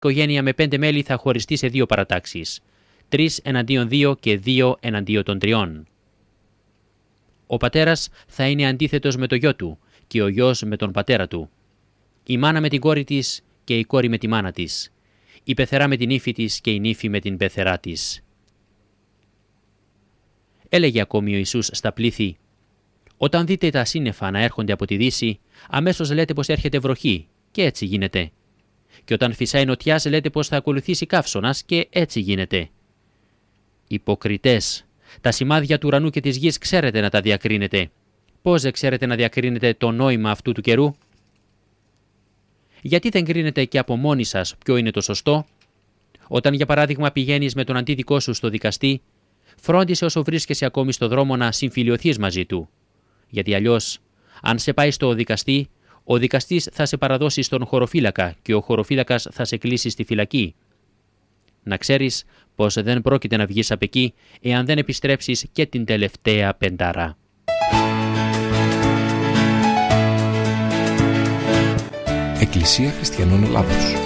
οικογένεια με 5 μέλη θα χωριστεί σε 2 παρατάξεις. 3 εναντίον 2 και 2 εναντίον των 3. Ο πατέρας θα είναι αντίθετος με το γιο του και ο γιος με τον πατέρα του. Η μάνα με την κόρη της και η κόρη με τη μάνα της. Η πεθερά με την ύφη της και η νύφη με την πεθερά της. Έλεγε ακόμη ο Ιησούς στα πλήθη: «Όταν δείτε τα σύννεφα να έρχονται από τη δύση, αμέσως λέτε πως έρχεται βροχή, και έτσι γίνεται. Και όταν φυσάει νοτιάς, λέτε πως θα ακολουθήσει καύσωνας, και έτσι γίνεται. Υποκριτές, τα σημάδια του ουρανού και της γης ξέρετε να τα διακρίνετε. Πώς δεν ξέρετε να διακρίνετε το νόημα αυτού του καιρού? Γιατί δεν κρίνετε και από μόνοι σας ποιο είναι το σωστό? Όταν για παράδειγμα πηγαίνεις με τον αντίδικό σου στο δικαστή, φρόντισε όσο βρίσκεσαι ακόμη στο δρόμο να συμφιλιωθείς μαζί του. Γιατί αλλιώς, αν σε πάει στο δικαστή, ο δικαστής θα σε παραδώσει στον χωροφύλακα και ο χωροφύλακας θα σε κλείσει στη φυλακή. Να ξέρεις πως δεν πρόκειται να βγεις απ' εκεί εάν δεν επιστρέψεις και την τελευταία πεντάρα». Εκκλησία Χριστιανών Ελλάδος.